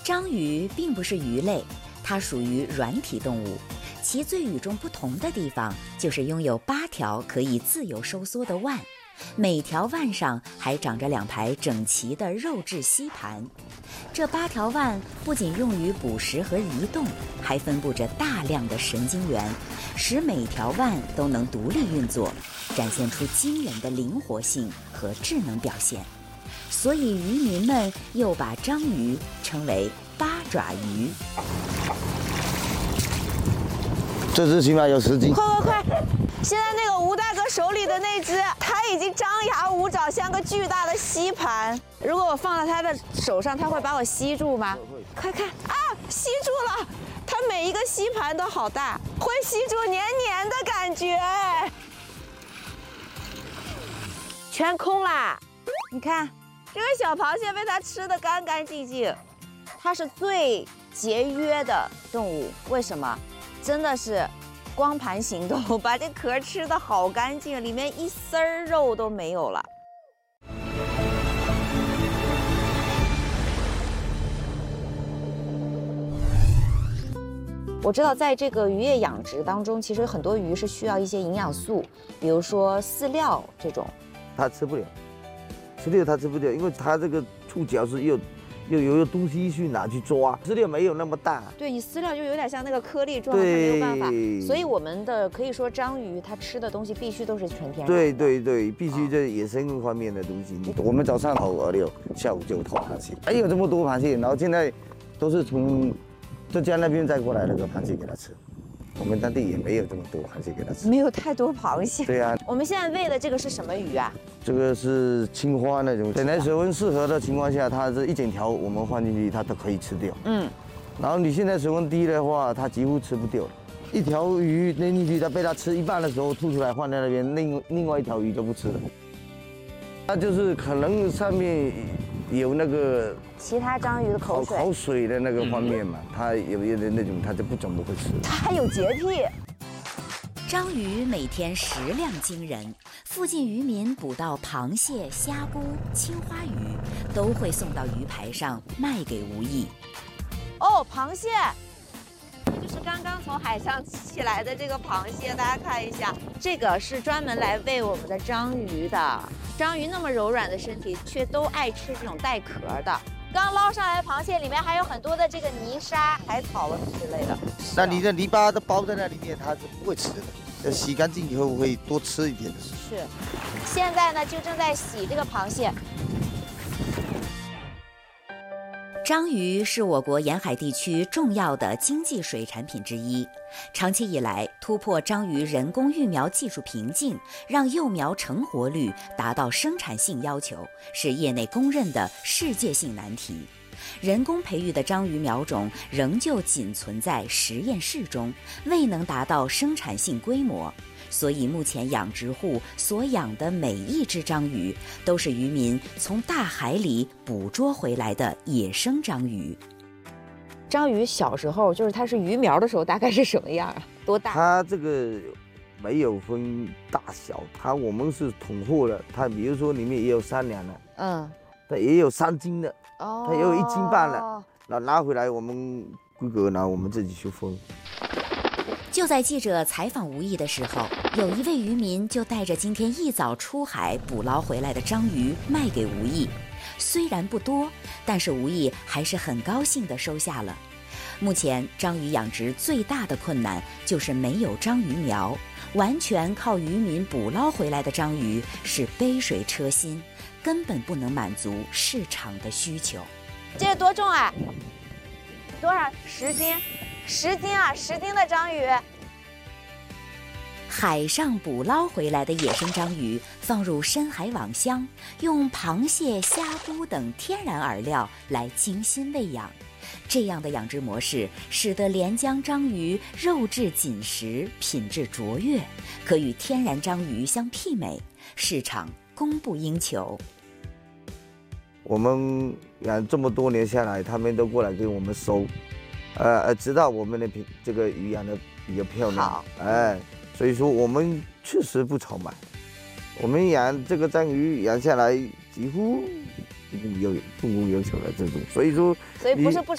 章鱼并不是鱼类，它属于软体动物。其最与众不同的地方就是拥有8条可以自由收缩的腕，每条腕上还长着2排整齐的肉质吸盘。这8条腕不仅用于捕食和移动，还分布着大量的神经元，使每条腕都能独立运作，展现出惊人的灵活性和智能表现。所以渔民们又把章鱼称为8爪鱼。 这只起码有10斤。 快！现在那个吴大哥手里的那只，它已经张牙舞爪，像个巨大的吸盘。如果我放到它的手上，它会把我吸住吗？快看啊，吸住了！它每一个吸盘都好大，会吸住黏黏的感觉。全空啦！你看，这个小螃蟹被它吃得干干净净。它是最节约的动物，为什么？真的是光盘行动，把这壳吃得好干净，里面一丝儿肉都没有了。我知道，在这个渔业养殖当中，其实很多鱼是需要一些营养素，比如说饲料这种。 它吃不了，饲料它吃不了，因为它这个触角是又有东西去拿去抓，饲料没有那么大。 对，你饲料就有点像那个颗粒状的，它没有办法。所以我们的可以说章鱼它吃的东西必须都是纯天然的。 对，必须这野生方面的东西。我们早上投饵料，下午就投螃蟹。还有这么多螃蟹，然后现在都是从浙江那边再过来那个螃蟹给它吃。我们当地也没有这么多螃蟹给它吃， 没有太多螃蟹。 对啊， 我们现在喂的这个是什么鱼啊？ 这个是青花那种，本来水温适合的情况下，它这一整条我们放进去，它都可以吃掉。然后你现在水温低的话，它几乎吃不掉了。一条鱼扔进去，它被它吃一半的时候吐出来放在那边，另外一条鱼就不吃了。它就是可能上面有那个其他章鱼的口水的那个方面嘛，它有的那种它就怎么会吃。 它还有洁癖。 章鱼每天食量惊人，附近渔民捕到螃蟹、虾菇、青花鱼，都会送到鱼排上卖给无益。 哦，螃蟹，就是刚刚从海上起来的这个螃蟹，大家看一下，这个是专门来喂我们的章鱼的。章鱼那么柔软的身体，却都爱吃这种带壳的。刚捞上来的螃蟹里面还有很多的这个泥沙、海草之类的。 那你的泥巴都包在那里面，它是不会吃的。要洗干净以后会多吃一点的。 是，现在呢就正在洗这个螃蟹。 章鱼是我国沿海地区重要的经济水产品之一。长期以来，突破章鱼人工育苗技术瓶颈，让幼苗成活率达到生产性要求，是业内公认的世界性难题。人工培育的章鱼苗种仍旧仅存在实验室中，未能达到生产性规模。所以目前养殖户所养的每一只章鱼都是渔民从大海里捕捉回来的野生章鱼。 章鱼小时候就是它是鱼苗的时候大概是什么样啊？多大？ 它这个没有分大小，我们是统货的。它比如说里面也有3两的，它也有3斤的，它也有1斤半的，然后拿回来我们规格，然后我们自己去分。 就在记者采访吴毅的时候，有一位渔民就带着今天一早出海捕捞回来的章鱼卖给吴毅。虽然不多，但是吴毅还是很高兴地收下了。目前章鱼养殖最大的困难就是没有章鱼苗，完全靠渔民捕捞回来的章鱼是杯水车薪，根本不能满足市场的需求。 这个多重啊？多少？10斤？10斤啊！10斤的章鱼。 海上捕捞回来的野生章鱼放入深海网箱，用螃蟹、虾菇等天然饵料来精心喂养。这样的养殖模式使得连江章鱼肉质紧实，品质卓越，可与天然章鱼相媲美，市场供不应求。 我们养这么多年下来，他们都过来给我们收，知道我们的这个鱼养的比较漂亮，所以说我们确实不愁买。我们养这个章鱼养下来几乎有供不应求的这种，所以说不是不